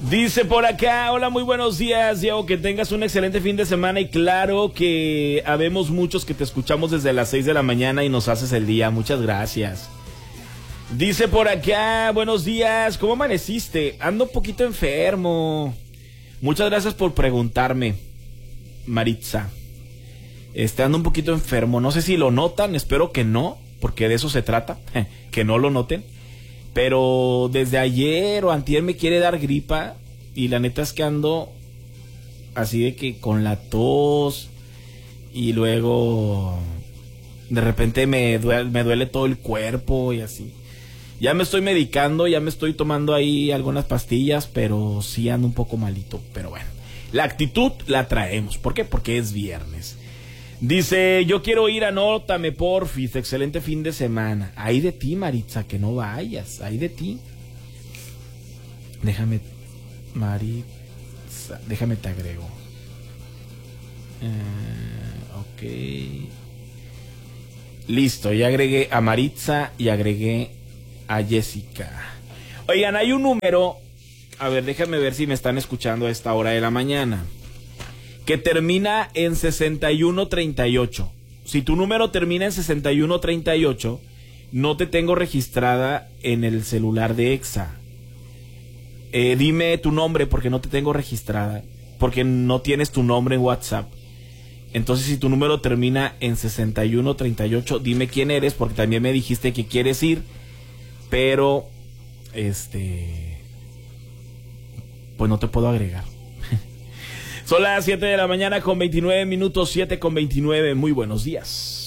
Dice por acá, hola, muy buenos días, Diego, que tengas un excelente fin de semana y claro que habemos muchos que te escuchamos desde las 6 de la mañana y nos haces el día, muchas gracias. Dice por acá, buenos días, ¿cómo amaneciste? Ando un poquito enfermo. Muchas gracias por preguntarme, Maritza. Ando un poquito enfermo, no sé si lo notan, espero que no, porque de eso se trata, que no lo noten. Pero desde ayer o antier me quiere dar gripa y la neta es que ando así de que con la tos y luego de repente me duele todo el cuerpo y así. Ya me estoy medicando, ya me estoy tomando ahí algunas pastillas, pero sí ando un poco malito. Pero bueno, la actitud la traemos. ¿Por qué? Porque es viernes. Dice, yo quiero ir, anótame, porfis, excelente fin de semana. Ay de ti, Maritza, que no vayas, ay de ti. Déjame, Maritza, déjame te agrego. Ok. Listo, ya agregué a Maritza y agregué a Jessica. Oigan, hay un número, a ver, déjame ver si me están escuchando a esta hora de la mañana, que termina en 6138. Si tu número termina en 6138, no te tengo registrada en el celular de Exa. Dime tu nombre porque no te tengo registrada, porque no tienes tu nombre en WhatsApp. Entonces, si tu número termina en 6138, dime quién eres, porque también me dijiste que quieres ir, pero pues no te puedo agregar. Son las 7 de la mañana con 29 minutos, 7 con 29. Muy buenos días.